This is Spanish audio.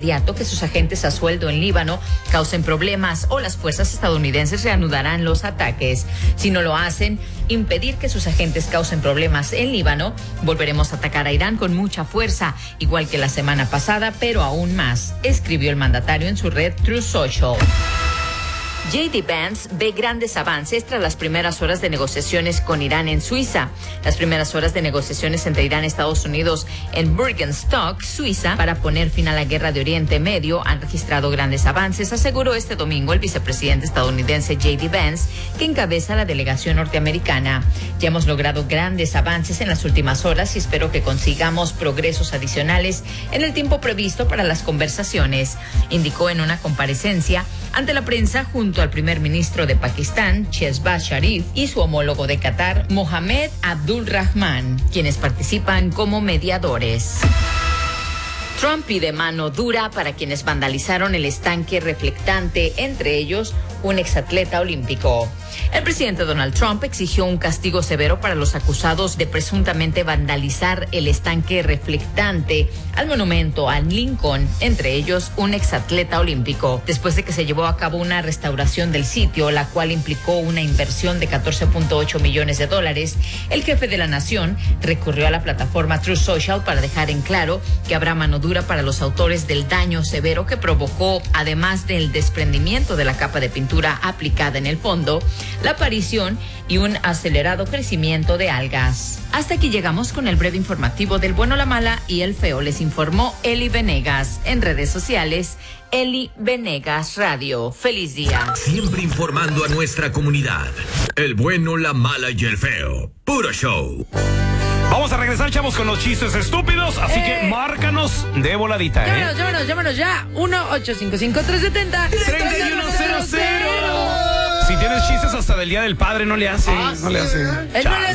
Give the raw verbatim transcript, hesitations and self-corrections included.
inmediato que sus agentes a sueldo en Líbano causen problemas o las fuerzas estadounidenses reanudarán los ataques. Si no lo hacen, impedir que sus agentes causen problemas en Líbano, volveremos a atacar a Irán con mucha fuerza, igual que la semana pasada, pero aún más, escribió el mandatario en su red Truth Social. J D Vance ve grandes avances tras las primeras horas de negociaciones con Irán en Suiza. Las primeras horas de negociaciones entre Irán y Estados Unidos en Bürgenstock, Suiza, para poner fin a la guerra de Oriente Medio han registrado grandes avances, aseguró este domingo el vicepresidente estadounidense J D Vance, que encabeza la delegación norteamericana. Ya hemos logrado grandes avances en las últimas horas y espero que consigamos progresos adicionales en el tiempo previsto para las conversaciones, indicó en una comparecencia ante la prensa junto al primer ministro de Pakistán, Shehbaz Sharif, y su homólogo de Qatar, Mohammed Abdul Rahman, quienes participan como mediadores. Trump pide mano dura para quienes vandalizaron el estanque reflectante, entre ellos un exatleta olímpico. El presidente Donald Trump exigió un castigo severo para los acusados de presuntamente vandalizar el estanque reflectante al monumento a Lincoln, entre ellos un exatleta olímpico, después de que se llevó a cabo una restauración del sitio, la cual implicó una inversión de catorce punto ocho millones de dólares. El jefe de la nación recurrió a la plataforma Truth Social para dejar en claro que habrá mano dura para los autores del daño severo que provocó, además del desprendimiento de la capa de pintura aplicada en el fondo, la aparición y un acelerado crecimiento de algas. Hasta aquí llegamos con el breve informativo del bueno, la mala y el feo. Les informó Eli Venegas. En redes sociales, Eli Venegas Radio. Feliz día. Siempre informando a nuestra comunidad. El bueno, la mala y el feo. Puro show. Vamos a regresar, chavos, con los chistes estúpidos, así eh. que márcanos de voladita, ¿eh? Llámanos, llámanos, llámanos ya. uno ocho cinco cinco, tres siete cero, tres uno cero cero. Si tienes chistes hasta del Día del Padre, no le hace. Ah, no le hace. Sí,